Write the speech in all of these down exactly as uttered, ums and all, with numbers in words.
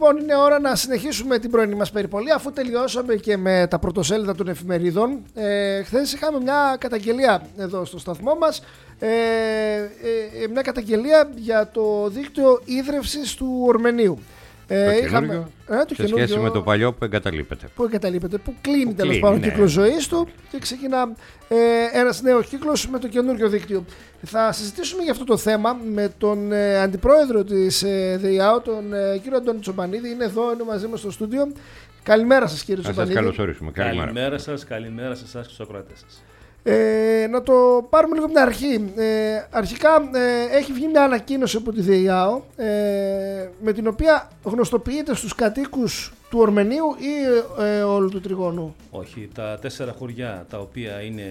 Λοιπόν, είναι ώρα να συνεχίσουμε την πρωινή μας περιπολή, αφού τελειώσαμε και με τα πρωτοσέλιδα των εφημερίδων. Ε, χθες είχαμε μια καταγγελία εδώ στο σταθμό μας, ε, ε, μια καταγγελία για το δίκτυο ίδρευσης του Ορμενίου. Ε, το είχαμε, ε, το σε σχέση με το παλιό που εγκαταλείπεται. Που εγκαταλείπεται, που κλείνει τέλος πάντων ο ναι. κύκλος ζωής του και ξεκινά ε, ένας νέος κύκλος με το καινούργιο δίκτυο. Θα συζητήσουμε για αυτό το θέμα με τον ε, αντιπρόεδρο της ε, ΔΕΙΑΟ, τον ε, κύριο Αντώνη Τσομπανίδη. Είναι εδώ, είναι μαζί μας στο στούντιο. Καλημέρα σας, κύριε Τσομπανίδη. Σας καλωσορίσουμε. Καλημέρα, καλημέρα σας, καλημέρα σε εσάς και στους ακροατές σας. Ε, να το πάρουμε λίγο από την αρχή. Ε, αρχικά ε, έχει βγει μια ανακοίνωση από τη ΔΕΙΑΟ ε, με την οποία γνωστοποιείται στους κατοίκους του Ορμενίου ή ε, όλου του τριγώνου. Όχι, τα τέσσερα χωριά τα οποία είναι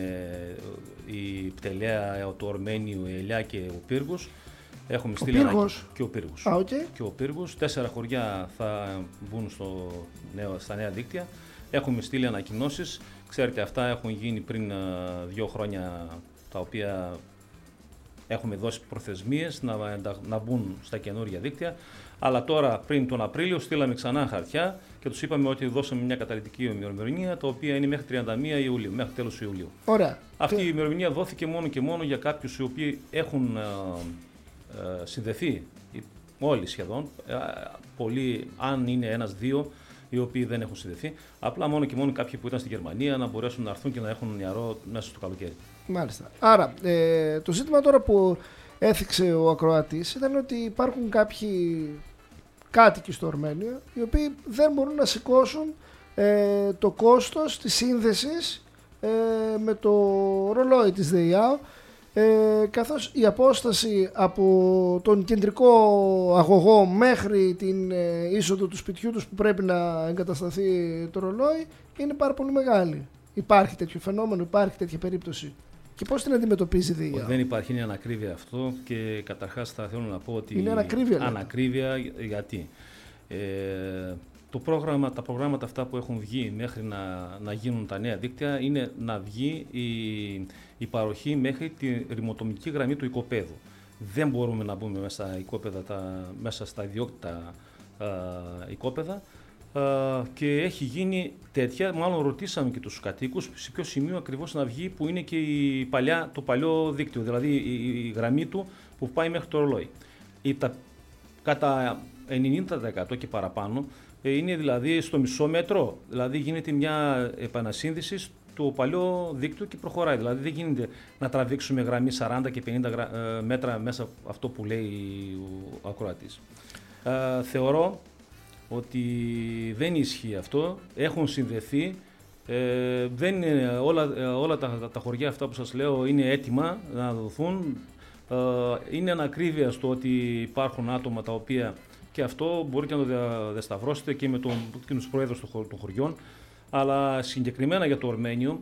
η Πτελαία, το Ορμένιο, η Ελιά και ο Πύργος. Έχουμε στείλει ένα... και ο Πύργος. Ah, okay. Και ο Πύργος. Τέσσερα χωριά θα μπουν στο νέο, στα νέα δίκτυα. Έχουμε στείλει ανακοινώσεις. Ξέρετε, αυτά έχουν γίνει πριν uh, δύο χρόνια, τα οποία έχουμε δώσει προθεσμίες να, να, να μπουν στα καινούργια δίκτυα. Αλλά τώρα, πριν τον Απρίλιο, στείλαμε ξανά χαρτιά και τους είπαμε ότι δώσαμε μια καταλυτική ημερομηνία, τα οποία είναι μέχρι τριάντα μία Ιουλίου, μέχρι τέλος Ιουλίου. Ωραία. Αυτή η ημερομηνία δόθηκε μόνο και μόνο για κάποιους οι οποίοι έχουν uh, uh, συνδεθεί, όλοι σχεδόν, uh, πολλοί, αν είναι ένας-δύο, οι οποίοι δεν έχουν συνδεθεί. Απλά μόνο και μόνο κάποιοι που ήταν στη Γερμανία να μπορέσουν να έρθουν και να έχουν νερό μέσα στο καλοκαίρι. Μάλιστα. Άρα, ε, το ζήτημα τώρα που έθιξε ο ακροατής ήταν ότι υπάρχουν κάποιοι κάτοικοι στο Ορμένιο οι οποίοι δεν μπορούν να σηκώσουν ε, το κόστος της σύνδεσης ε, με το ρολόι της ΔΕΙΑΟ, Ε, καθώς η απόσταση από τον κεντρικό αγωγό μέχρι την ε, είσοδο του σπιτιού τους που πρέπει να εγκατασταθεί το ρολόι είναι πάρα πολύ μεγάλη. Υπάρχει τέτοιο φαινόμενο, υπάρχει τέτοια περίπτωση? Και πώς την αντιμετωπίζει η ΔΕΙΑΟ? Δεν υπάρχει, είναι ανακρίβεια αυτό και καταρχάς θα θέλω να πω ότι είναι ανακρίβεια, ανακρίβεια γιατί ε, το πρόγραμμα, τα προγράμματα αυτά που έχουν βγει μέχρι να, να γίνουν τα νέα δίκτυα είναι να βγει η, η παροχή μέχρι τη ρημοτομική γραμμή του οικοπαίδου. Δεν μπορούμε να μπούμε μέσα στα οικόπεδα, τα, μέσα στα ιδιόκτητα α, οικόπεδα α, και έχει γίνει τέτοια, μάλλον ρωτήσαμε και τους κατοίκους σε ποιο σημείο ακριβώς να βγει που είναι και η παλιά, το παλιό δίκτυο, δηλαδή η, η γραμμή του που πάει μέχρι το ρολόι. Η, τα, κατά ενενήντα τοις εκατό και παραπάνω είναι δηλαδή στο μισό μέτρο, δηλαδή γίνεται μια επανασύνδεση στο παλιό δίκτυο και προχωράει. Δηλαδή δεν γίνεται να τραβήξουμε γραμμή σαράντα και πενήντα μέτρα μέσα αυτό που λέει ο ακροατής. Ε, θεωρώ ότι δεν ισχύει αυτό, έχουν συνδεθεί, ε, δεν είναι, όλα, όλα τα, τα χωριά αυτά που σας λέω είναι έτοιμα να δοθούν. Ε, είναι ανακρίβεια στο ότι υπάρχουν άτομα τα οποία και αυτό μπορείτε να το διασταυρώσετε και με τον, και τους πρόεδρους των χωριών. Αλλά συγκεκριμένα για το Ορμένιο,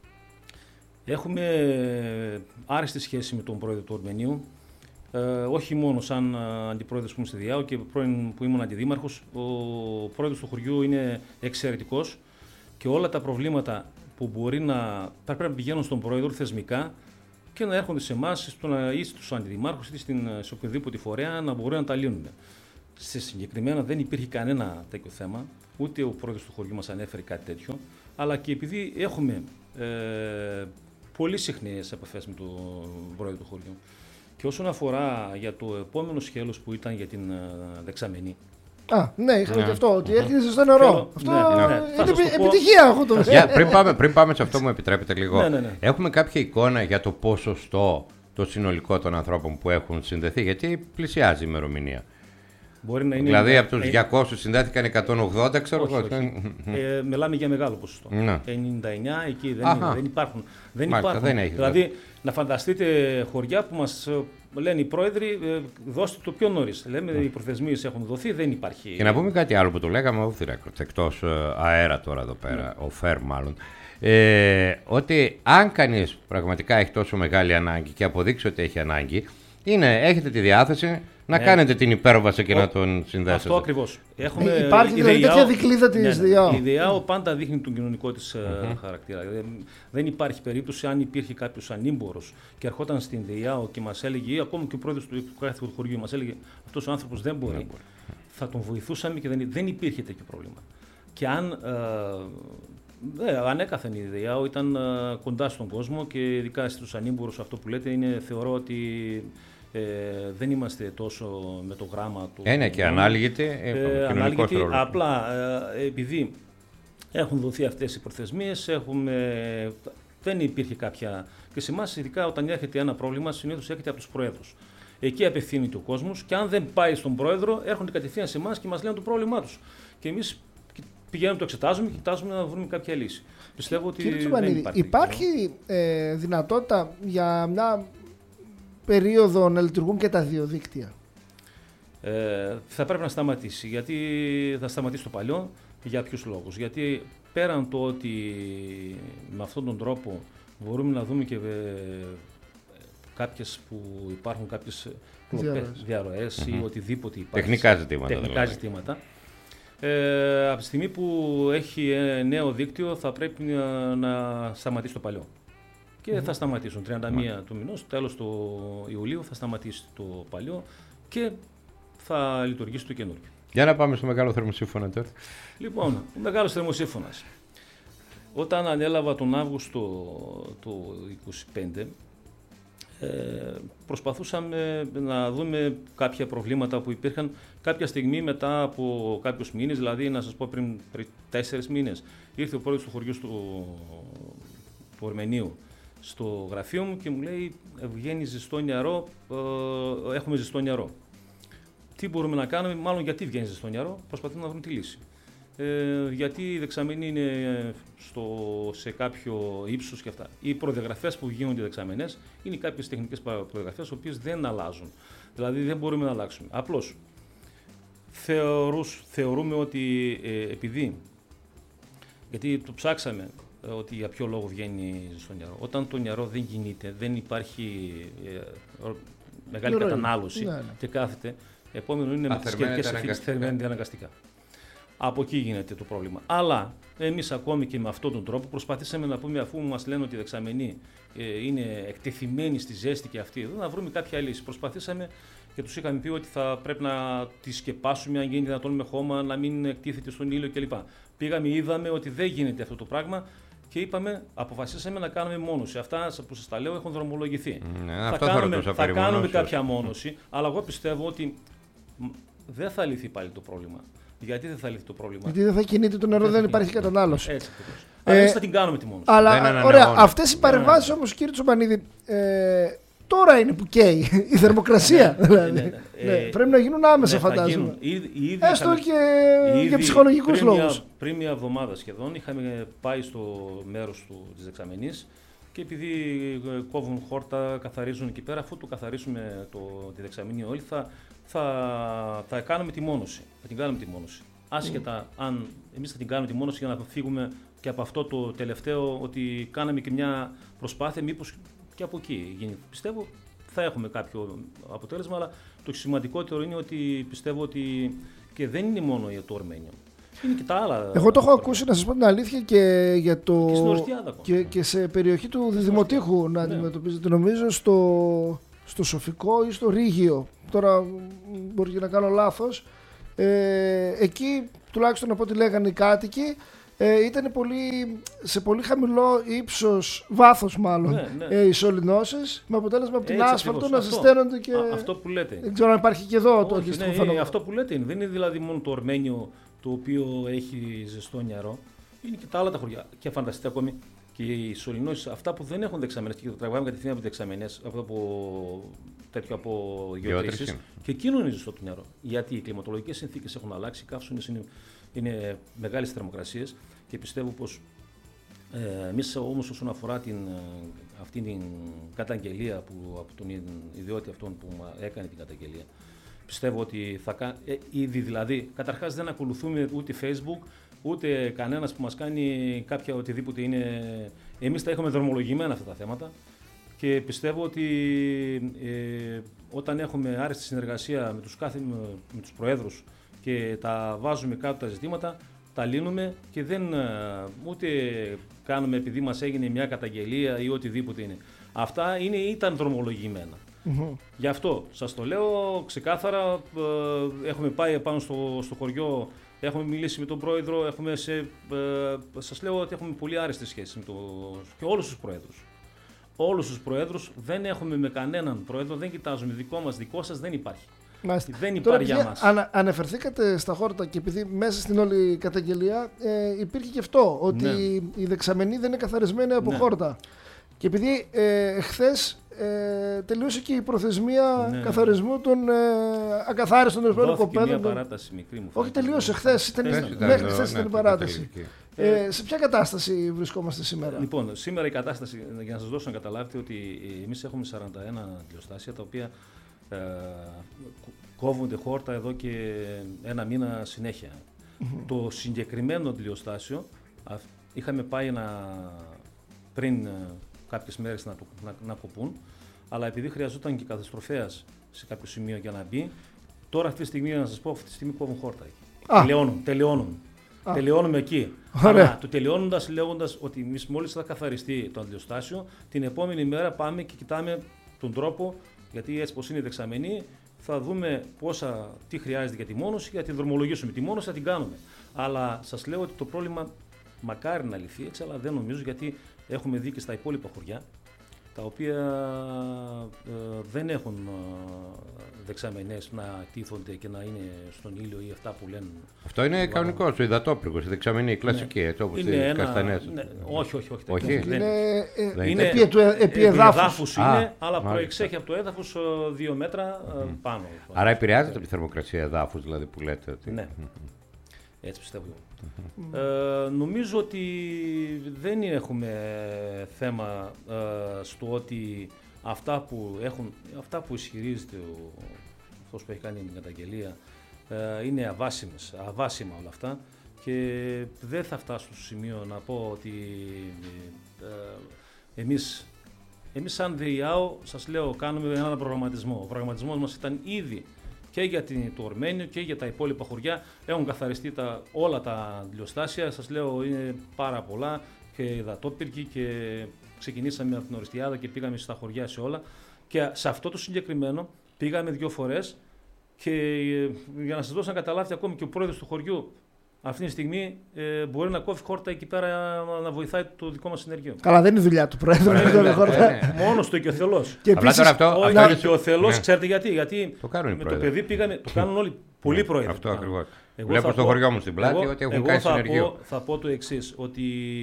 έχουμε άριστη σχέση με τον πρόεδρο του Ορμενίου. Ε, όχι μόνο σαν αντιπρόεδρος που ήμουν στη ΔΕΙΑΟ και πρώην που ήμουν αντιδήμαρχος. Ο πρόεδρος του χωριού είναι εξαιρετικός και όλα τα προβλήματα που μπορεί να, πρέπει να πηγαίνουν στον πρόεδρο θεσμικά και να έρχονται σε εμάς ή στους αντιδημάρχους ή σε οποιοδήποτε φορέα να μπορούν να τα λύνουν. Σε συγκεκριμένα δεν υπήρχε κανένα τέτοιο θέμα, ούτε ο πρόεδρος του χωριού μας ανέφερε κάτι τέτοιο, αλλά και επειδή έχουμε ε, πολύ συχνές επαφές με τον πρόεδρο του χωριού. Και όσον αφορά για το επόμενο σχέλος που ήταν για την uh, δεξαμενή. Α, ναι, είχαμε και αυτό, ότι έρχεται στο νερό. Θέλω, αυτό ναι, ναι, είναι επι, επιτυχία αυτό το yeah, πριν, πάμε, πριν πάμε σε αυτό μου επιτρέπετε λίγο. Ναι, ναι, ναι. Έχουμε κάποια εικόνα για το ποσοστό, το συνολικό των ανθρώπων που έχουν συνδεθεί, γιατί πλησιάζει η ημερομηνία. Μπορεί να είναι δηλαδή είναι, από τους διακόσιους συνδέθηκαν εκατόν ογδόντα, ξέρω όχι, εγώ. όχι. ε, μιλάμε για μεγάλο ποσοστό. Να. ενενήντα εννιά εκεί δεν, είναι, δεν υπάρχουν. Δεν Μάλιστα, υπάρχουν. δεν έχει, δηλαδή δε. Να φανταστείτε χωριά που μας λένε οι πρόεδροι, δώστε το πιο νωρίς. Λέμε οι προθεσμίες έχουν δοθεί, δεν υπάρχει. Και να πούμε κάτι άλλο που το λέγαμε off the record, εκτός αέρα τώρα εδώ πέρα, ναι. off-air μάλλον. Ε, ότι αν κανείς πραγματικά έχει τόσο μεγάλη ανάγκη και αποδείξει ότι έχει ανάγκη, είναι, έχετε τη διάθεση να ναι. κάνετε την υπέρβαση και Ο, να τον συνδέσετε. Αυτό ακριβώς. Έχουμε, υπάρχει δηλαδή τέτοια δικλείδα της ναι, ΔΕΙΑΟ. Η ΔΕΙΑΟ πάντα δείχνει τον κοινωνικό της mm-hmm. χαρακτήρα. Δεν υπάρχει περίπτωση αν υπήρχε κάποιος ανήμπορος και ερχόταν στην ΔΕΙΑΟ και μας έλεγε, ή ακόμα και ο πρόεδρος του κάθε χωριού μας έλεγε, αυτός ο άνθρωπος δεν μπορεί. Mm-hmm. θα τον βοηθούσαμε και δεν, δεν υπήρχε τέτοιο πρόβλημα. Και αν ε, ε, ανέκαθεν η ιδέα ήταν ε, κοντά στον κόσμο και ειδικά στους ανήμπορους αυτό που λέτε είναι, θεωρώ ότι ε, δεν είμαστε τόσο με το γράμμα του. Είναι και ανάλγητε, ε, ανάλγητε απλά ε, επειδή έχουν δοθεί αυτές οι προθεσμίες, έχουμε, δεν υπήρχε κάποια. Και σε εμάς, ειδικά όταν έρχεται ένα πρόβλημα, συνήθως έρχεται από τους προέδρους. Εκεί απευθύνεται ο κόσμος και αν δεν πάει στον πρόεδρο, έρχονται κατευθείαν σε εμάς και μας λένε το πρόβλημά τους. Και εμείς πηγαίνουμε, το εξετάζουμε και κοιτάζουμε να βρούμε κάποια λύση. Πιστεύω ότι. Κύριε Τσουμπανίδη, υπάρχει, υπάρχει ε, δυνατότητα για μια περίοδο να λειτουργούν και τα δύο δίκτυα? Ε, θα πρέπει να σταματήσει. Γιατί θα σταματήσει το παλιό, για ποιους λόγους? Γιατί πέραν το ότι με αυτόν τον τρόπο μπορούμε να δούμε και ε, κάποιες που υπάρχουν κάποιες διαρροές mm-hmm. ή οτιδήποτε υπάρχει. Τεχνικά ζητήματα. Τεχνικά δηλαδή. ζητήματα. Ε, από τη στιγμή που έχει νέο δίκτυο θα πρέπει να, να σταματήσει το παλιό. Και mm-hmm. θα σταματήσουν. τριάντα μία mm-hmm. του μηνός, τέλος του Ιουλίου θα σταματήσει το παλιό και θα λειτουργήσει το καινούργιο. Για να πάμε στο Μεγάλο Θερμοσύμφωνα τώρα. Λοιπόν, ο Μεγάλος Θερμοσύμφωνας. Όταν ανέλαβα τον Αύγουστο του είκοσι πέντε, ε, προσπαθούσαμε να δούμε κάποια προβλήματα που υπήρχαν κάποια στιγμή μετά από κάποιους μήνες, δηλαδή να σας πω πριν, πριν τέσσερις μήνες, ήρθε ο πρόεδρος του χωριού του, του Ορμενίου στο γραφείο μου και μου λέει βγαίνει ζεστό νερό, ε, έχουμε ζεστό νερό. Τι μπορούμε να κάνουμε, μάλλον γιατί βγαίνει ζεστό νερό, προσπαθούμε να βρούμε τη λύση. Ε, γιατί η δεξαμενή είναι στο, σε κάποιο ύψος και αυτά. Οι προδιαγραφές που γίνονται δεξαμενές είναι κάποιες τεχνικές προδιαγραφές, οι οποίες δεν αλλάζουν. Δηλαδή δεν μπορούμε να αλλάξουμε. Απλώς θεωρούς, θεωρούμε ότι ε, επειδή, γιατί το ψάξαμε, ε, ότι για ποιο λόγο βγαίνει στο νερό. Όταν το νερό δεν κινείται, δεν υπάρχει ε, μεγάλη Λουρή. κατανάλωση ναι, ναι. και κάθεται, επόμενο είναι με τις καιρικές συνθήκες θερμαίνεται αναγκαστικά. Από εκεί γίνεται το πρόβλημα. Αλλά εμείς ακόμη και με αυτόν τον τρόπο προσπαθήσαμε να πούμε, αφού μας λένε ότι οι δεξαμενοί ε, είναι εκτεθειμένοι στη ζέστη και αυτή εδώ, να βρούμε κάποια λύση. Προσπαθήσαμε και τους είχαμε πει ότι θα πρέπει να τη σκεπάσουμε, αν γίνει δυνατόν με χώμα, να μην εκτίθεται στον ήλιο κλπ. Πήγαμε, είδαμε ότι δεν γίνεται αυτό το πράγμα και είπαμε, αποφασίσαμε να κάνουμε μόνωση. Αυτά που σας τα λέω έχουν δρομολογηθεί. Ναι, θα κάνουμε, θα, θα κάνουμε κάποια μόνωση, αλλά εγώ πιστεύω ότι δεν θα λυθεί πάλι το πρόβλημα. Γιατί δεν θα λυθεί το πρόβλημα? Γιατί δεν θα κινείται το νερό, δεν, δεν υπάρχει κατανάλωση. Έτσι ακριβώς. Ε, αλλά εμείς θα την κάνουμε τη μόνωση. Αλλά ωραία, αυτές οι παρεμβάσεις όμως, κύριε Τσουμπανίδη, ε, τώρα είναι που καίει η θερμοκρασία. Ναι, δηλαδή. ναι, ναι, ναι. Ναι, πρέπει να γίνουν άμεσα, ναι, φαντάζομαι. Ήδη, ήδη Έστω είχαμε, και ήδη, για ψυχολογικούς πριν λόγους. Μια, πριν μια εβδομάδα σχεδόν είχαμε πάει στο μέρος του, της δεξαμενής και επειδή κόβουν χόρτα, καθαρίζουν εκεί πέρα, αφού το καθαρίσουμε το, τη δεξαμενή όλοι, θα, θα, θα κάνουμε τη μόνωση. Θα την κάνουμε τη μόνωση. Άσχετα mm. αν εμείς θα την κάνουμε τη μόνωση για να φύγουμε και από αυτό το τελευταίο, ότι κάναμε και μια προσπάθεια, μήπως και από εκεί γίνει. Πιστεύω θα έχουμε κάποιο αποτέλεσμα, αλλά το σημαντικότερο είναι ότι πιστεύω ότι και δεν είναι μόνο για το Ορμένιο. Είναι και τα άλλα. Εγώ το έχω ακούσει, να σας πω την αλήθεια, και, για το... και, στην Ορθιάδα, και, και σε περιοχή του Δημοτήχου να αντιμετωπίζετε, ναι. νομίζω στο, στο Σοφικό ή στο Ρήγιο. Τώρα μπορεί και να κάνω λάθος. Ε, εκεί τουλάχιστον από ό,τι λέγανε οι κάτοικοι, ε, ήταν πολύ, σε πολύ χαμηλό ύψος, βάθος μάλλον, ναι, ναι. Ε, οι σωληνώσεις, με αποτέλεσμα από την Έτσι, άσφαλτο να αυτό, ζεσταίνονται και... Α, αυτό που λέτε. Δεν ξέρω αν υπάρχει και εδώ το αντίστοιχο ναι, φαινόμενο. Αυτό που λέτε είναι. Δεν είναι δηλαδή μόνο το Ορμένιο το οποίο έχει ζεστό νερό, είναι και τα άλλα τα χωριά. Και φανταστείτε ακόμη και οι σωληνώσεις, αυτά που δεν έχουν δεξαμενές και το τραβάμε κατευθείαν από δεξαμενές, αυτό από, τέτοιο από γεωτρήσεις, και εκείνο είναι ζεστό το νερό. Γιατί οι κλιματολογικές συνθήκες έχουν αλλάξει, οι καύσονες είναι, είναι μεγάλες θερμοκρασίες και πιστεύω πως ε, εμείς όμως όσον αφορά την, αυτή την καταγγελία που, από τον ιδιώτη αυτόν που έκανε την καταγγελία, πιστεύω ότι θα κάνει, ε, ήδη δηλαδή, καταρχάς δεν ακολουθούμε ούτε Facebook, ούτε κανένας που μας κάνει κάποια οτιδήποτε είναι. Εμείς τα έχουμε δρομολογημένα αυτά τα θέματα και πιστεύω ότι ε, όταν έχουμε άριστη συνεργασία με τους, κάθε, με τους προέδρους και τα βάζουμε κάτω τα ζητήματα, τα λύνουμε και δεν ούτε κάνουμε επειδή μας έγινε μια καταγγελία ή οτιδήποτε είναι. Αυτά είναι, ήταν δρομολογημένα. Mm-hmm. Γι' αυτό σας το λέω ξεκάθαρα. Ε, έχουμε πάει πάνω στο, στο χωριό, έχουμε μιλήσει με τον πρόεδρο, έχουμε σε, ε, σας λέω ότι έχουμε πολύ άρεστες σχέσεις με το, και όλους τους πρόεδρους. Όλους τους πρόεδρους, δεν έχουμε με κανέναν πρόεδρο, δεν κοιτάζουμε δικό μας, δικό σας, δεν υπάρχει. Μάλιστα. Δεν υπάρχει για μας. Ανα, αναφερθήκατε στα χόρτα και επειδή μέσα στην όλη καταγγελία ε, υπήρχε και αυτό, ότι ναι. οι δεξαμενοί δεν είναι καθαρισμένοι από ναι. χόρτα. Και επειδή ε, χθες ε, τελείωσε και η προθεσμία ναι. καθαρισμού των ε, ακαθάριστων των κοπέδων. Μια παράταση μικρή μου. Όχι, τελείωσε χθες. Μέχρι χθες ήταν η παράταση. Ε, σε ποια κατάσταση βρισκόμαστε σήμερα? Λοιπόν, σήμερα η κατάσταση, για να σας δώσω να καταλάβετε, ότι εμείς έχουμε σαράντα ένα αντιλιοστάσια τα οποία ε, κόβονται χόρτα εδώ και ένα μήνα συνέχεια. Mm-hmm. Το συγκεκριμένο αντιλιοστάσιο είχαμε πάει να, πριν κάποιες μέρες να, να, να κοπούν, αλλά επειδή χρειαζόταν και καταστροφέας σε κάποιο σημείο για να μπει, τώρα αυτή τη στιγμή, να σας πω, αυτή τη στιγμή κόβουν χόρτα. Ah. Τελειώνουν, τελειώνουν. Ah. Τελειώνουμε εκεί. Αλλά το τελειώνοντας λέγοντας ότι εμείς μόλις θα καθαριστεί το αντιλιοστάσιο, την επόμενη μέρα πάμε και κοιτάμε τον τρόπο, γιατί έτσι πως είναι δεξαμενή, θα δούμε πόσα, τι χρειάζεται για τη μόνωση και θα την δρομολογήσουμε. Τη μόνωση θα την κάνουμε. Αλλά σας λέω ότι το πρόβλημα μακάρι να λυθεί έτσι, αλλά δεν νομίζω, γιατί έχουμε δει και στα υπόλοιπα χωριά, τα οποία ε, δεν έχουν ε, δεξαμενές να τίθονται και να είναι στον ήλιο ή αυτά που λένε. Αυτό είναι κανονικό, στο υδατόπληγο, στη δεξαμενή, η κλασική, ναι. έτσι όπως στις Καστανές. Ναι, όχι, όχι, όχι. όχι. Είναι, είναι, είναι επί, του, επί εδάφους. είναι, Α, αλλά προεξέχει από το έδαφος δύο μέτρα mm. πάνω. Άρα επηρεάζεται από τη θερμοκρασία εδάφους, δηλαδή που λέτε. Ότι... Ναι, έτσι πιστεύω. Mm-hmm. Ε, νομίζω ότι δεν έχουμε θέμα ε, στο ότι αυτά που, έχουν, αυτά που ισχυρίζεται ο, αυτός που έχει κάνει την καταγγελία ε, είναι αβάσιμες, αβάσιμα όλα αυτά, και δεν θα φτάσω στο σημείο να πω ότι ε, εμείς, εμείς σαν ΔΕΙΑΟ, σας λέω, κάνουμε έναν προγραμματισμό. Ο προγραμματισμός μας ήταν ήδη και για την, το Ορμένιο και για τα υπόλοιπα χωριά. Έχουν καθαριστεί τα, όλα τα αντιλιοστάσια. Σας λέω, είναι πάρα πολλά και υδατόπυρκοι, και ξεκινήσαμε από την Οριστιάδα και πήγαμε στα χωριά σε όλα. Και σε αυτό το συγκεκριμένο πήγαμε δύο φορές, και για να σας δώσω να καταλάβετε, ακόμη και ο πρόεδρος του χωριού αυτή τη στιγμή ε, μπορεί να κόβει χόρτα εκεί πέρα να βοηθάει το δικό μας συνεργείο. Καλά, δεν είναι δουλειά του πρόεδρου να κόβει χόρτα. Μόνος του και ο Θελός. Και επίσης, αυτό, να... και ο Θελός, ναι. Ξέρετε γιατί? Γιατί το με το παιδί πήγαμε, το κάνουν όλοι πολλοί πρόεδροι. Αυτό ακριβώς. Βλέπω στο χωριό μου στην πλάτη εγώ, ότι έχουν κάνει συνεργείο. Εγώ θα πω το εξής, ότι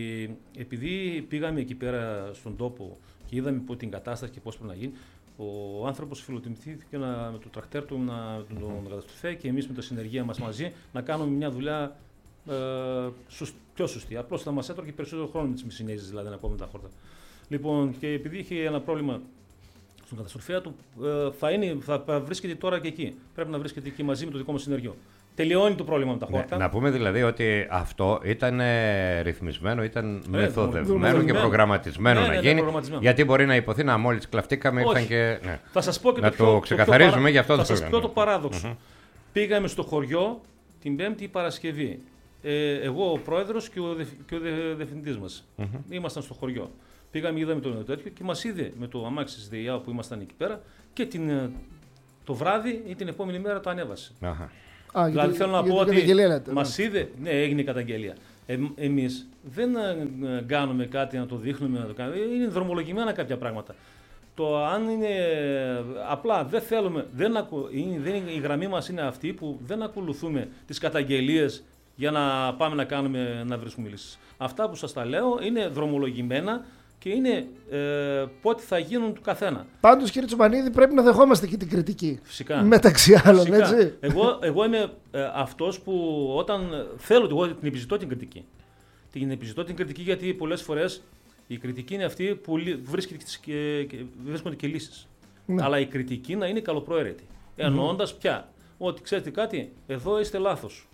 επειδή πήγαμε εκεί πέρα στον τόπο και είδαμε την κατάσταση και πώς πρέπει να γίνει, ο άνθρωπος φιλοτιμηθήθηκε να, με το τρακτέρ του να τον, τον καταστροφέ, και εμείς με τα συνεργεία μας μαζί να κάνουμε μια δουλειά ε, σωσ, πιο σωστή. Απλώς θα μας έτρωγε περισσότερο χρόνο με τις Μισινέζες, δηλαδή να κόβουμε τα χόρτα. Λοιπόν, και επειδή είχε ένα πρόβλημα στον καταστροφέα του, ε, θα, είναι, θα βρίσκεται τώρα και εκεί. Πρέπει να βρίσκεται εκεί μαζί με το δικό μας συνεργείο. Τελειώνει το πρόβλημα με τα χόρτα. Ναι, να πούμε δηλαδή ότι αυτό ήταν ε, ρυθμισμένο, ήταν ε, μεθοδευμένο και προγραμματισμένο ναι, ναι, ναι, να γίνει. Προγραμματισμένο. Γιατί μπορεί να υποθεί να μόλις κλαφτήκαμε, ήρθαν και. Ναι. Θα σας πω και να το, το πιο, ξεκαθαρίζουμε, το πιο, γι' αυτό θα το σας πω το παράδοξο. Mm-hmm. Πήγαμε στο χωριό την Πέμπτη Παρασκευή. Ε, εγώ, ο πρόεδρος και ο, δε, και ο δε, διευθυντής μας. Mm-hmm. Ήμασταν στο χωριό. Πήγαμε, είδαμε το τέτοιο και μας είδε με το αμάξι της ΔΕΙΑΟ που ήμασταν εκεί πέρα, και την, το βράδυ ή την επόμενη μέρα το ανέβασε. Uh-huh. Α, δηλαδή για, θέλω να για πω ότι λέτε, μας ναι. είδε, ναι, έγινε η καταγγελία. Ε, εμείς δεν κάνουμε κάτι να το δείχνουμε, να το κάνουμε. Είναι δρομολογημένα κάποια πράγματα. Το αν είναι απλά δεν θέλουμε, δεν ακου, είναι, δεν είναι, η γραμμή μας είναι αυτή που δεν ακολουθούμε τις καταγγελίες για να πάμε να κάνουμε, να βρίσκουμε λύσεις. Αυτά που σας τα λέω είναι δρομολογημένα και είναι ε, πότε θα γίνουν του καθένα. Πάντως, κύριε Τσομπανίδη, πρέπει να δεχόμαστε και την κριτική. Φυσικά. Μεταξύ άλλων, Φυσικά. έτσι. Εγώ, εγώ είμαι ε, αυτός που όταν θέλω, εγώ την επιζητώ την κριτική. Την επιζητώ την κριτική γιατί πολλές φορές η κριτική είναι αυτή που βρίσκεται και, και, βρίσκονται και λύσεις. Ναι. Αλλά η κριτική να είναι καλοπροαίρετη. Εννοώντας mm-hmm. πια ότι ξέρετε κάτι, εδώ είστε λάθος.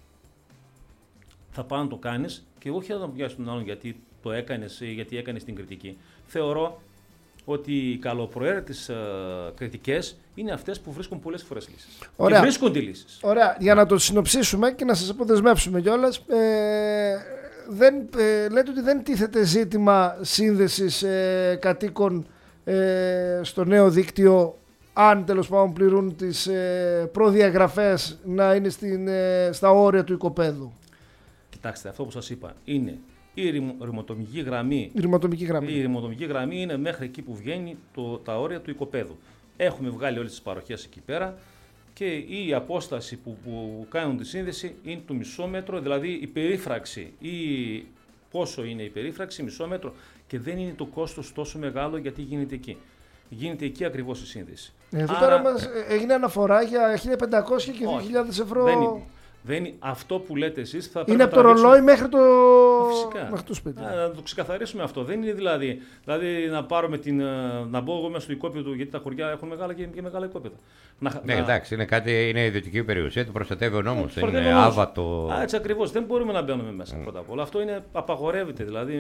Θα πάω να το κάνεις και όχι να τον πιάσεις τον άλλον γιατί το έκανες ή γιατί έκανες την κριτική. Θεωρώ ότι οι καλοπροαίρετες uh, κριτικές είναι αυτές που βρίσκουν πολλές φορές λύσεις. Ωραία. Και βρίσκονται λύσεις. Ωραία. Για να το συνοψίσουμε και να σας αποδεσμεύσουμε κιόλας, ε, δεν, ε, λέτε ότι δεν τίθεται ζήτημα σύνδεσης ε, κατοίκων ε, στο νέο δίκτυο αν τέλος πάντων πληρούν τις ε, προδιαγραφές, να είναι στην, ε, στα όρια του οικοπαίδου. Κοιτάξτε, αυτό που σας είπα είναι η ρηματομική γραμμή. Η ρηματομική γραμμή. Η ρηματομική γραμμή είναι μέχρι εκεί που βγαίνει το, τα όρια του οικοπαίδου. Έχουμε βγάλει όλες τις παροχές εκεί πέρα και η απόσταση που, που κάνουν τη σύνδεση είναι το μισό μέτρο, δηλαδή η περίφραξη ή πόσο είναι η περίφραξη, μισό μέτρο, και δεν είναι το κόστος τόσο μεγάλο γιατί γίνεται εκεί. Γίνεται εκεί ακριβώς η σύνδεση. Εδώ Άρα... τώρα μας έγινε αναφορά για χίλια πεντακόσια και δύο χιλιάδες ευρώ. Δεν είναι. Δεν είναι αυτό που λέτε εσείς. Θα είναι από το ρολόι μέχρι το... μέχρι το σπίτι. Α, να το ξεκαθαρίσουμε αυτό. Δεν είναι δηλαδή, δηλαδή να πάρουμε την. Να μπω εγώ μέσα στο οικόπεδο, γιατί τα χωριά έχουν μεγάλα και, και μεγάλα οικόπεδα. Να, ναι, να... εντάξει, είναι, κάτι, είναι ιδιωτική περιουσία, το προστατεύει ο νόμος. Ε, είναι άβατο. Α, έτσι ακριβώς. Δεν μπορούμε να μπαίνουμε μέσα mm. πρώτα απ' όλα. Αυτό είναι, απαγορεύεται. Δηλαδή,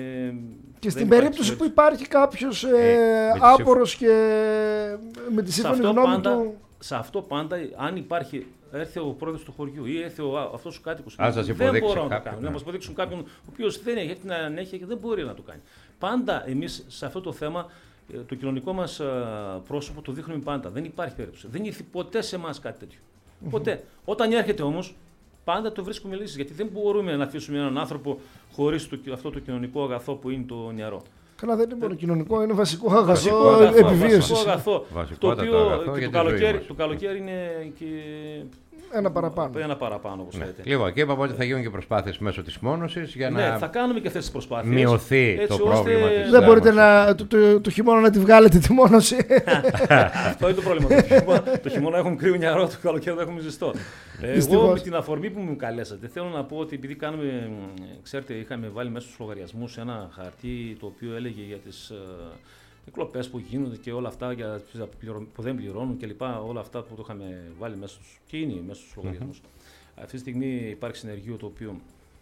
και στην περίπτωση υπάρχει, που υπάρχει κάποιος ε, ε, άπορος και με τη σύμφωνη γνώμη του. Σε αυτό πάντα, αν υπάρχει. Έρθει ο πρόεδρος του χωριού ή έρθει αυτός ο κάτοικος. Δεν μπορώ να το κάνω. Να μας αποδείξουν κάποιον ο οποίος δεν έχει την ανέχεια και δεν μπορεί να το κάνει. Πάντα εμείς σε αυτό το θέμα το κοινωνικό μας πρόσωπο το δείχνουμε πάντα. Δεν υπάρχει περίπτωση. Δεν ήρθε ποτέ σε εμάς κάτι τέτοιο. Mm-hmm. Ποτέ. Όταν έρχεται όμως, πάντα το βρίσκουμε λύσεις. Γιατί δεν μπορούμε να αφήσουμε έναν άνθρωπο χωρίς το, αυτό το κοινωνικό αγαθό που είναι το νερό. Καλά, δεν είναι μόνο κοινωνικό, είναι βασικό αγαθό επιβίωσης. Βασικό αγαθό. Το οποίο το καλοκαίρι, το καλοκαίρι είναι και. Ένα παραπάνω. Ένα παραπάνω, όπως ναι. λέτε. Λοιπόν, και είπαμε ότι θα γίνουν και προσπάθειες μέσω της μόνωσης για ναι, να. Θα κάνουμε και αυτές τις προσπάθειες. Μειωθεί έτσι το ώστε... πρόβλημα της. Δεν μπορείτε να, το, το, το χειμώνα να τη βγάλετε τη μόνωση. Αυτό είναι το πρόβλημα. Το χειμώνα, το χειμώνα έχουμε κρύο νερό, το καλοκαίρι έχουμε ζεστό. Εγώ με την αφορμή που μου καλέσατε, θέλω να πω ότι επειδή κάνουμε. Ξέρετε, είχαμε βάλει μέσα στους λογαριασμούς ένα χαρτί το οποίο έλεγε για τις. Οι κλοπές που γίνονται και όλα αυτά για, που δεν πληρώνουν και λοιπά, όλα αυτά που το είχαμε βάλει μέσα στους, και είναι μέσα στους λογαριασμούς. Mm-hmm. Αυτή τη στιγμή υπάρχει συνεργείο το οποίο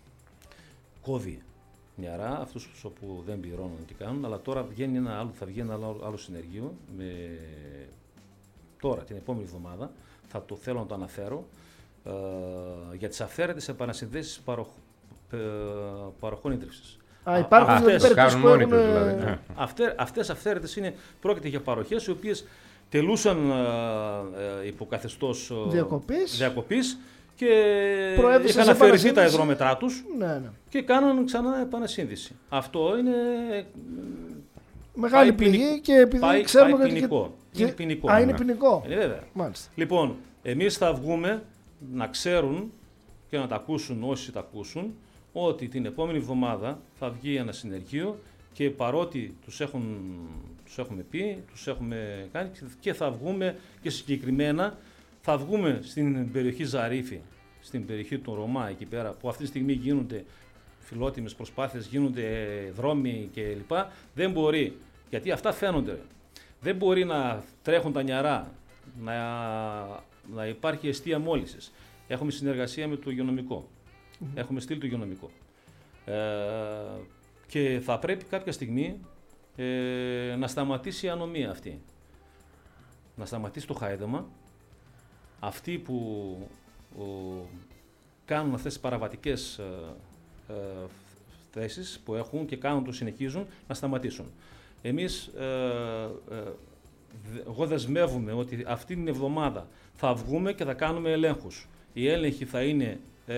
κόβει μοιαρά αυτούς που δεν πληρώνουν τι κάνουν, αλλά τώρα βγαίνει ένα άλλο, θα βγει ένα άλλο, άλλο συνεργείο με, τώρα την επόμενη εβδομάδα, θα το θέλω να το αναφέρω, ε, για τις αυθαίρετες επανασυνδέσεις παροχ, ε, παροχών ίδρυυσης. Α, υπάρχουν αυτές, περιπτώσεις που έχουν... δηλαδή. Αυτές, αυτές αυθαίρετες είναι, πρόκειται για παροχές οι οποίες τελούσαν ε, υποκαθεστώς διακοπής, διακοπής και είχαν αφαιρεθεί τα υδρόμετρά τους ναι, ναι. και κάνουν ξανά επανασύνδεση. Αυτό είναι μεγάλη πληγή και επειδή πάει, ξέρουμε πάει ότι... ποινικό. Και... Είναι ποινικό. Α, είναι ποινικό. Είναι βέβαια. Μάλιστα. Λοιπόν, εμείς θα βγούμε να ξέρουν και να τα ακούσουν όσοι τα ακούσουν, ότι την επόμενη εβδομάδα θα βγει ένα συνεργείο και παρότι τους, έχουν, τους έχουμε πει, τους έχουμε κάνει και θα βγούμε και συγκεκριμένα θα βγούμε στην περιοχή Ζαρίφη, στην περιοχή του Ρωμά εκεί πέρα που αυτή τη στιγμή γίνονται φιλότιμες προσπάθειες, γίνονται δρόμοι κλπ. Δεν μπορεί, γιατί αυτά φαίνονται, δεν μπορεί να τρέχουν τα νιαρά, να, να υπάρχει εστία μόλυνσης. Έχουμε συνεργασία με το υγειονομικό. Mm-hmm. Έχουμε στείλει το υγειονομικό. Ε, και θα πρέπει κάποια στιγμή ε, να σταματήσει η ανομία αυτή. Να σταματήσει το χάιδεμα. Αυτοί που ο, κάνουν αυτές τις παραβατικές ε, ε, θέσεις που έχουν και κάνουν το συνεχίζουν, να σταματήσουν. Εμείς, ε, ε, εγώ δεσμεύομαι ότι αυτή την εβδομάδα θα βγούμε και θα κάνουμε ελέγχους. Οι έλεγχοι θα είναι, ε,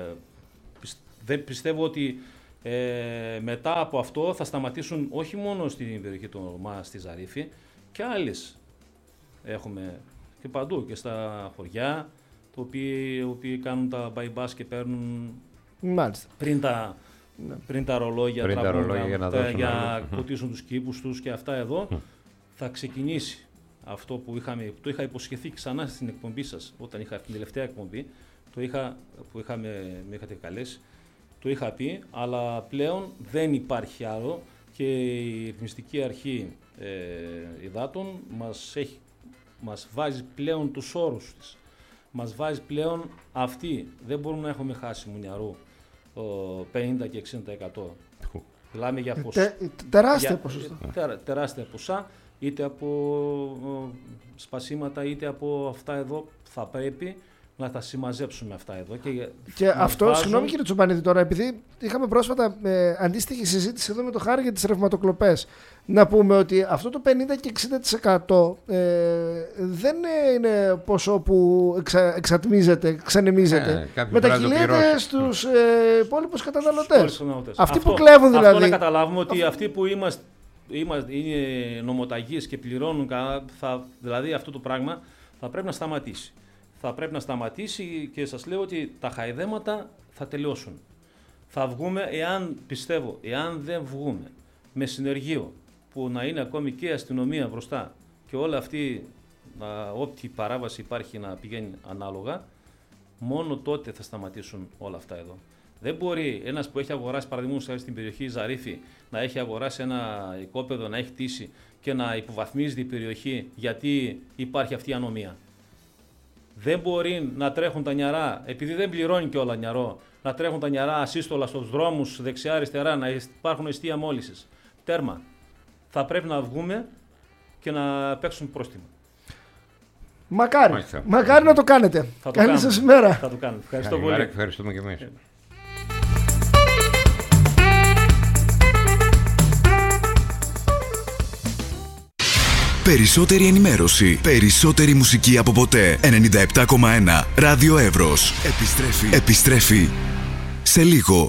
δεν πιστεύω ότι ε, μετά από αυτό θα σταματήσουν όχι μόνο στην περιοχή του Ρωμά, στη Ζαρίφη, και άλλες έχουμε και παντού και στα χωριά, το οποίοι, οι οποίοι κάνουν τα bypass και παίρνουν πριν τα, ναι. πριν τα ρολόγια, πριν τραβούν, τα ρολόγια για να τα, δώσουν για ποτίσουν τους κήπους τους και αυτά εδώ. Θα ξεκινήσει αυτό που είχαμε, το είχα υποσχεθεί ξανά στην εκπομπή σας, όταν είχα την τελευταία εκπομπή, το είχα, που είχαμε, με είχατε καλέσει, το είχα πει, αλλά πλέον δεν υπάρχει άλλο και η ρυθμιστική αρχή ε, υδάτων μας, έχει, μας βάζει πλέον τους όρους της. Μας βάζει πλέον αυτή. Δεν μπορούμε να έχουμε χάσιμο νερού πενήντα και εξήντα τοις εκατό. Μιλάμε για ποσά. Τε, τεράστια ποσοστά. Τε, τεράστια ποσά, είτε από σπασίματα είτε από αυτά εδώ. Θα πρέπει να τα συμμαζέψουμε αυτά εδώ. Και, και αυτό, βάζουν... συγγνώμη κύριε Τσομπανίδη τώρα, επειδή είχαμε πρόσφατα ε, αντίστοιχη συζήτηση εδώ με το Χάρη για τις ρευματοκλοπές, να πούμε ότι αυτό το πενήντα και εξήντα τοις εκατό ε, δεν είναι ποσό που εξα, εξατμίζεται, ξανεμίζεται. Ε, μετακυλείται στους ε, υπόλοιπους καταναλωτές. Αυτοί αυτό, που κλέβουν δηλαδή. Αυτό να καταλάβουμε ότι αυτό... αυτοί που είμαστε, είμαστε είναι νομοταγείς και πληρώνουν, θα, δηλαδή αυτό το πράγμα θα πρέπει να σταματήσει. Θα πρέπει να σταματήσει και σας λέω ότι τα χαϊδέματα θα τελειώσουν. Θα βγούμε, εάν πιστεύω, εάν δεν βγούμε με συνεργείο που να είναι ακόμη και η αστυνομία μπροστά και όλα αυτή, ό,τι παράβαση υπάρχει να πηγαίνει ανάλογα, μόνο τότε θα σταματήσουν όλα αυτά εδώ. Δεν μπορεί ένας που έχει αγοράσει, παραδείγματος χάρη στην περιοχή Ζαρίφη, να έχει αγοράσει ένα οικόπεδο, να έχει χτίσει και να υποβαθμίζει την περιοχή γιατί υπάρχει αυτή η ανομία. Δεν μπορεί να τρέχουν τα νιαρά, επειδή δεν πληρώνει και όλα νιαρό, να τρέχουν τα νιαρά ασύστολα στους δρόμους δεξιά-αριστερά, να υπάρχουν εστία μόλυσης. Τέρμα. Θα πρέπει να βγούμε και να παίξουν πρόστιμο. Μακάρι. Μάλιστα. Μακάρι να το κάνετε. Θα το Καλή σας ημέρα. Θα το κάνουμε. Ευχαριστώ πολύ. Ευχαριστούμε και εμείς. Περισσότερη ενημέρωση, περισσότερη μουσική από ποτέ. ενενήντα επτά κόμμα ένα Ράδιο Εύρος. Επιστρέφει. Επιστρέφει σε λίγο.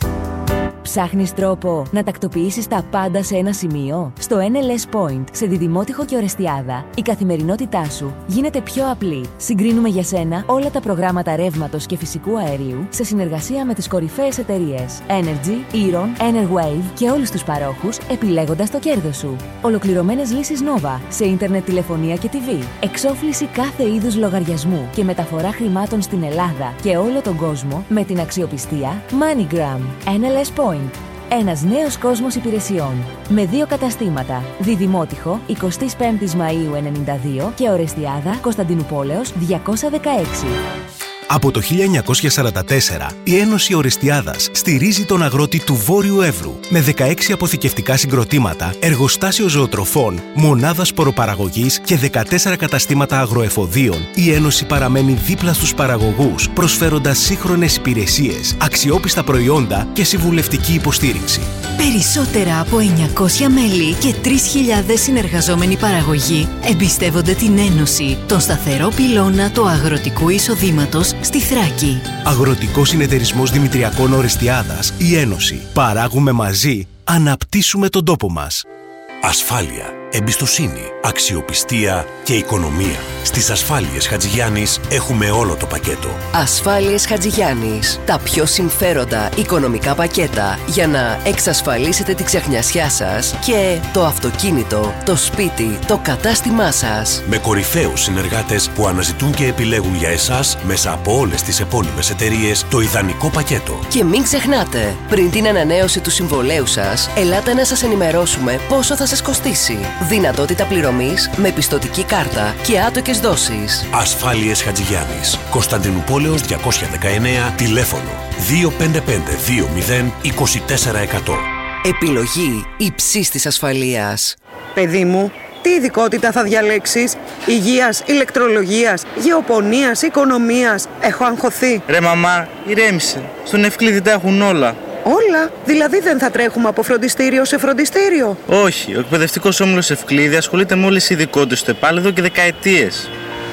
Ψάχνεις τρόπο να τακτοποιήσεις τα πάντα σε ένα σημείο? Στο εν ελ ες Point, σε Διδημότυχο και Ορεστιάδα, η καθημερινότητά σου γίνεται πιο απλή. Συγκρίνουμε για σένα όλα τα προγράμματα ρεύματος και φυσικού αερίου σε συνεργασία με τις κορυφαίες εταιρείες Energy, Eron, Enerwave και όλους τους παρόχους, επιλέγοντας το κέρδος σου. Ολοκληρωμένες λύσεις Nova σε ίντερνετ, τηλεφωνία και τι βι. Εξόφληση κάθε είδους λογαριασμού και μεταφορά χρημάτων στην Ελλάδα και όλο τον κόσμο με την αξιοπιστία MoneyGram. εν ελ ες Point. Ένας νέος κόσμος υπηρεσιών. Με δύο καταστήματα. Διδημότυχο, εικοστή πέμπτη Μαΐου ενενήντα δύο και Ορεστιάδα, Κωνσταντινουπόλεως διακόσια δεκαέξι. Από το χίλια εννιακόσια σαράντα τέσσερα, η Ένωση Ορεστιάδας στηρίζει τον αγρότη του Βόρειου Εύρου με δεκαέξι αποθηκευτικά συγκροτήματα, εργοστάσιο ζωοτροφών, μονάδα σποροπαραγωγής και δεκατέσσερα καταστήματα αγροεφοδίων. Η Ένωση παραμένει δίπλα στους παραγωγούς, προσφέροντας σύγχρονες υπηρεσίες, αξιόπιστα προϊόντα και συμβουλευτική υποστήριξη. Περισσότερα από εννιακόσια μέλη και τρεις χιλιάδες συνεργαζόμενοι παραγωγοί εμπιστεύονται την Ένωση, τον σταθερό πυλώνα του αγροτικού εισοδήματος στη Θράκη. Αγροτικός Συνεταιρισμός Δημητριακών Ορεστιάδας, η Ένωση. Παράγουμε μαζί, αναπτύσσουμε τον τόπο μας. Ασφάλεια, εμπιστοσύνη, αξιοπιστία και οικονομία. Στις Ασφάλειες Χατζηγιάννης έχουμε όλο το πακέτο. Ασφάλειες Χατζηγιάννης. Τα πιο συμφέροντα οικονομικά πακέτα για να εξασφαλίσετε τη ξεχνιασιά σας και το αυτοκίνητο, το σπίτι, το κατάστημά σας. Με κορυφαίους συνεργάτες που αναζητούν και επιλέγουν για εσάς μέσα από όλες τις επώνυμες εταιρείες το ιδανικό πακέτο. Και μην ξεχνάτε, πριν την ανανέωση του συμβολέου σας, ελάτε να σας ενημερώσουμε πόσο θα σας κοστίσει. Δυνατότητα πληρωμής με πιστωτική κάρτα και άτοκες δόσεις. Ασφάλειες Χατζηγιάννης. Κωνσταντινουπόλεως διακόσια δεκαεννέα, τηλέφωνο δύο πέντε πέντε δύο μηδέν είκοσι τέσσερα εκατό. Επιλογή υψής της ασφαλείας. Παιδί μου, τι ειδικότητα θα διαλέξεις? Υγείας, ηλεκτρολογίας, γεωπονίας, οικονομίας? Έχω αγχωθεί. Ρε μαμά, ηρέμησε. Στον Ευκλήδη τα έχουν όλα. Όλα? Δηλαδή δεν θα τρέχουμε από φροντιστήριο σε φροντιστήριο? Όχι, ο εκπαιδευτικός όμιλος Ευκλήδη ασχολείται με όλες τις ειδικότητες στο ΕΠΑΛ εδώ και δεκαετίες.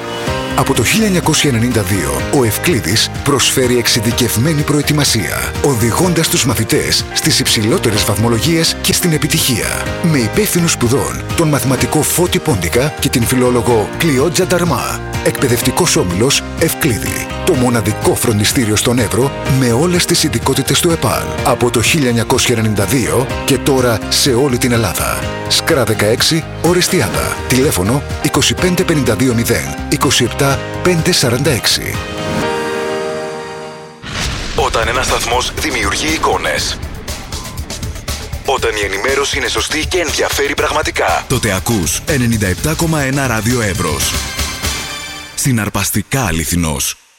Από το χίλια εννιακόσια ενενήντα δύο, ο Ευκλήδης προσφέρει εξειδικευμένη προετοιμασία, οδηγώντας τους μαθητές στις υψηλότερες βαθμολογίες και στην επιτυχία. Με υπεύθυνους σπουδών, τον μαθηματικό Φώτη Πόντικα και την φιλόλογο Κλειότζα Νταρμά. Εκπαιδευτικός όμιλος Ευκλήδη. Το μοναδικό φροντιστήριο στον Εύρο με όλες τις ειδικότητες του ΕΠΑΛ. Από το χίλια εννιακόσια ενενήντα δύο και τώρα σε όλη την Ελλάδα. Σκρά δεκαέξι, Ορεστιάδα. Τηλέφωνο είκοσι πέντε πενήντα δύο μηδέν είκοσι επτά πεντακόσια σαράντα έξι. Όταν ένας σταθμός δημιουργεί εικόνες, όταν η ενημέρωση είναι σωστή και ενδιαφέρει πραγματικά, τότε ακούς ενενήντα επτά κόμμα ένα Ράδιο Εύρος. Συναρπαστικά αληθινός.